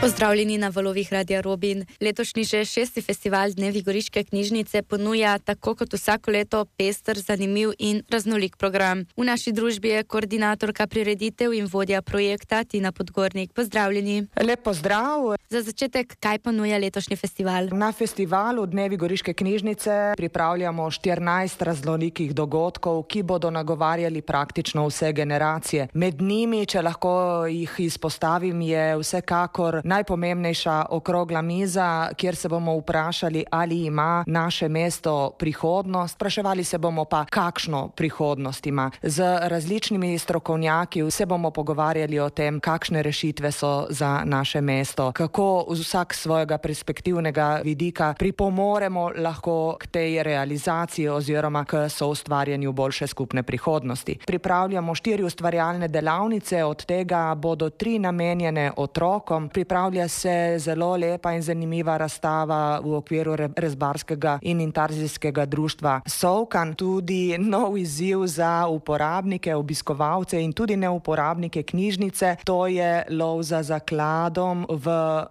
Pozdravljeni na valovih Radia Robin. Letošnji že 6. festival Dnevi Goriške knjižnice ponuja, tako kot vsako leto, pester, zanimiv in raznolik program. V naši družbi je koordinatorka prireditev in vodja projekta Tina Podgornik. Pozdravljeni. Lep pozdrav. Za začetek, kaj ponuja letošnji festival? Na festivalu Dnevi Goriške knjižnice pripravljamo 14 raznolikih dogodkov, ki bodo nagovarjali praktično vse generacije. Med njimi, če lahko jih izpostavim, je vsekakor najpomembnejša okrogla miza, kjer se bomo vprašali, ali ima naše mesto prihodnost. Spraševali se bomo pa, kakšno prihodnost ima. Z različnimi strokovnjaki se bomo pogovarjali o tem, kakšne rešitve so za naše mesto, kako vsak svojega perspektivnega vidika pripomoremo lahko k tej realizaciji oziroma k soustvarjanju boljše skupne prihodnosti. Pripravljamo 4 ustvarjalne delavnice, od tega bodo 3 namenjene otrokom. Pripravlja se zelo lepa in zanimiva razstava v okviru rezbarskega in intarzijskega društva Sovkan. Tudi nov izziv za uporabnike, obiskovalce in tudi neuporabnike knjižnice. To je lov za zakladom v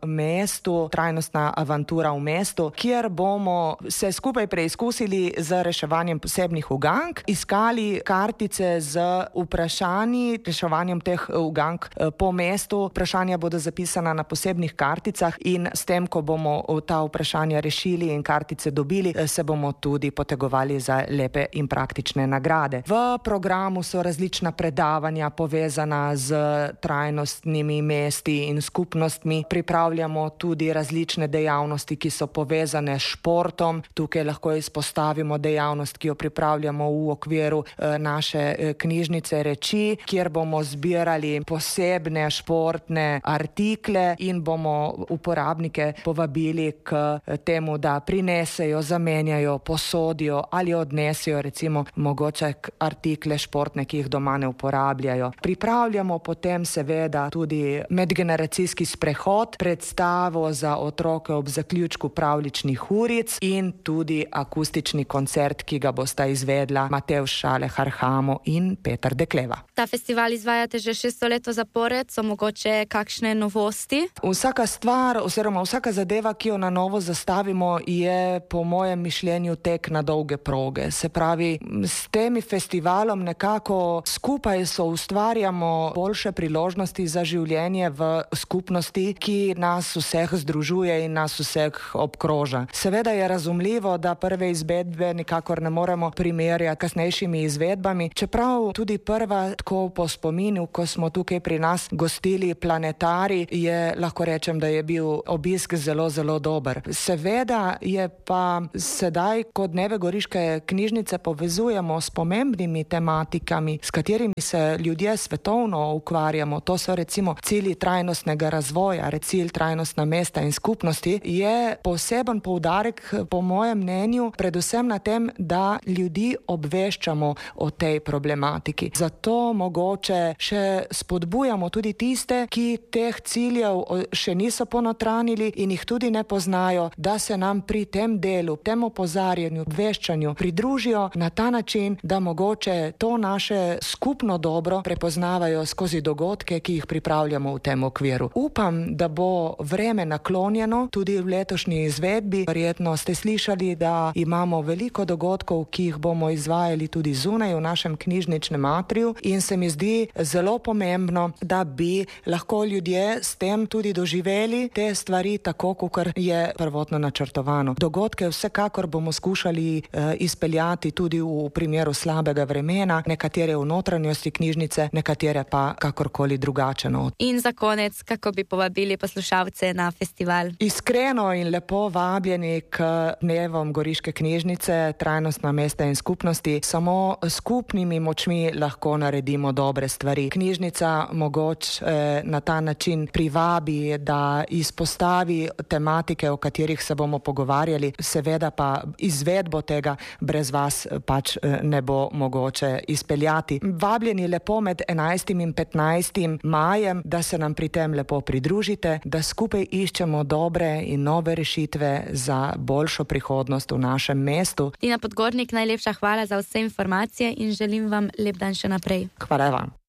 mestu, trajnostna avantura v mestu, kjer bomo se skupaj preizkusili z reševanjem posebnih ugank, iskali kartice z vprašanji, reševanjem teh ugank po mestu. Vprašanja bodo zapisana na posebnih karticah in s tem, ko bomo ta vprašanja rešili in kartice dobili, se bomo tudi potegovali za lepe in praktične nagrade. V programu so različna predavanja povezana z trajnostnimi mesti in skupnostmi. Pripravljamo tudi različne dejavnosti, ki so povezane s športom. Tukaj lahko izpostavimo dejavnost, ki jo pripravljamo v okviru naše knjižnice Reči, kjer bomo zbirali posebne športne artikle in bomo uporabnike povabili k temu, da prinesejo, zamenjajo, posodijo ali odnesejo recimo mogoče artikle športne, ki jih doma ne uporabljajo. Pripravljamo potem seveda tudi medgeneracijski sprehod, predstavo za otroke ob zaključku pravljičnih uric in tudi akustični koncert, ki ga bosta izvedla Matevž Šale Harhamo in Peter Dekleva. Ta festival izvajate že 6. leto zapored, so mogoče kakšne novosti? Vsaka stvar oziroma vsaka zadeva, ki jo na novo zastavimo, je po mojem mišljenju tek na dolge proge. Se pravi, s tem festivalom nekako skupaj soustvarjamo boljše priložnosti za življenje v skupnosti, ki nas vseh združuje in nas vseh obkroža. Seveda je razumljivo, da prve izvedbe nikakor ne moremo primerjati kasnejšimi izvedbami, čeprav tudi prva, tako po spominu, ko smo tukaj pri nas gostili Planetari, je, lahko rečem, da je bil obisk zelo, zelo dober. Seveda je pa sedaj, ko Dneve Goriške knjižnice povezujemo s pomembnimi tematikami, s katerimi se ljudje svetovno ukvarjamo, to so recimo cilji trajnostnega razvoja, cilj trajnostna mesta in skupnosti, je poseben poudarek, po mojem mnenju, predvsem na tem, da ljudi obveščamo o tej problematiki. Zato mogoče še spodbujamo tudi tiste, ki teh ciljev še niso ponotranili in jih tudi ne poznajo, da se nam pri tem delu, tem opozarjanju, obveščanju pridružijo na ta način, da mogoče to naše skupno dobro prepoznavajo skozi dogodke, ki jih pripravljamo v tem okviru. Upam, da bo vreme naklonjeno tudi v letošnji izvedbi. Verjetno ste slišali, da imamo veliko dogodkov, ki jih bomo izvajali tudi zunaj v našem knjižničnem atriju in se mi zdi zelo pomembno, da bi lahko ljudje s tem tudi doživeli te stvari tako, kakor je prvotno načrtovano. Dogodke vsekakor bomo skušali izpeljati tudi v primeru slabega vremena, nekatere v notranjosti knjižnice, nekatere pa kakorkoli drugače. In za konec, kako bi povabili poslušalce na festival? Iskreno in lepo vabljeni k Dnevom Goriške knjižnice, trajnostna mesta in skupnosti. Samo skupnimi močmi lahko naredimo dobre stvari. Knjižnica mogoče na ta način privabi, da izpostavi tematike, o katerih se bomo pogovarjali, seveda pa izvedbo tega brez vas pač ne bo mogoče izpeljati. Vabljeni lepo med 11. in 15. majem, da se nam pri tem lepo pridružite, da skupaj iščemo dobre in nove rešitve za boljšo prihodnost v našem mestu. Tina Podgornik, najlepša hvala za vse informacije in želim vam lep dan še naprej. Hvala vam.